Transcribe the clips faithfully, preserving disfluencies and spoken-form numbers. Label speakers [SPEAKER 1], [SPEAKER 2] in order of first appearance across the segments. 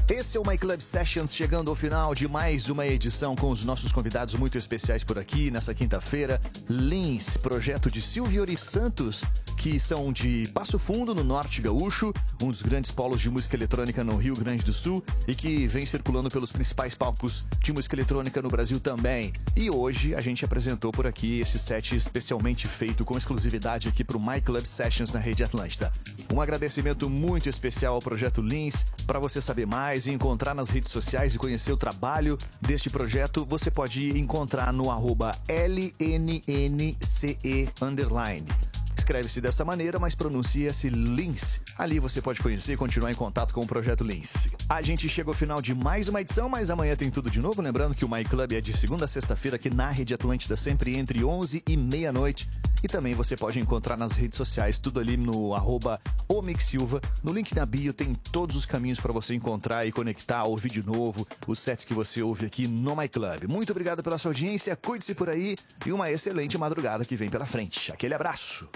[SPEAKER 1] Esse é o My Club Sessions, chegando ao final de mais uma edição com os nossos convidados muito especiais por aqui, nessa quinta-feira. Lins, projeto de Silviori Santos, que são de Passo Fundo, no Norte Gaúcho, um dos grandes polos de música eletrônica no Rio Grande do Sul e que vem circulando pelos principais palcos de música eletrônica no Brasil também. E hoje a gente apresentou por aqui esse set especialmente feito com exclusividade aqui pro My Club Sessions na Rede Atlântida. Um agradecimento muito especial ao Projeto Lins. Para você saber mais e encontrar nas redes sociais e conhecer o trabalho deste projeto, você pode encontrar no arroba L N N C E underline. Escreve-se dessa maneira, mas pronuncia-se Lins. Ali você pode conhecer e continuar em contato com o Projeto Lins. A gente chega ao final de mais uma edição, mas amanhã tem tudo de novo. Lembrando que o My Club é de segunda a sexta-feira aqui na Rede Atlântida, sempre entre onze e meia-noite. E também você pode encontrar nas redes sociais, tudo ali no arroba Omixsilva. No link na bio tem todos os caminhos para você encontrar e conectar, ouvir de novo os sets que você ouve aqui no My Club. Muito obrigado pela sua audiência, cuide-se por aí e uma excelente madrugada que vem pela frente. Aquele abraço.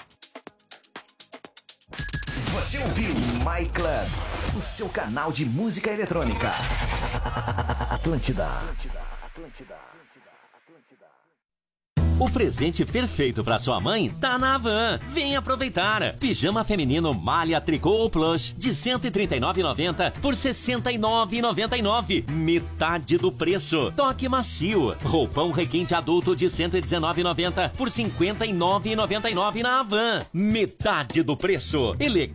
[SPEAKER 1] Você ouviu My Club, o seu canal de música eletrônica. Atlântida. Atlântida, Atlântida.
[SPEAKER 2] O presente perfeito para sua mãe tá na Havan. Vem aproveitar. Pijama feminino malha tricô ou plush de cento e trinta e nove reais e noventa centavos por sessenta e nove reais e noventa e nove centavos. Metade do preço. Toque macio. Roupão requinte adulto de cento e dezenove reais e noventa centavos por cinquenta e nove reais e noventa e nove centavos na Havan. Metade do preço. Elegante